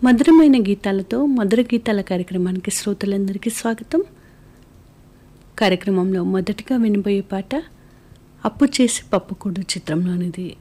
మధురమైన గీతాలతో మధుర గీతాల కార్యక్రమానికి శ్రోతలందరికీ స్వాగతం. కార్యక్రమంలో మొదటిగా వినబోయే పాట అప్పు చేసి పప్పుకూడు చిత్రంలోనిది.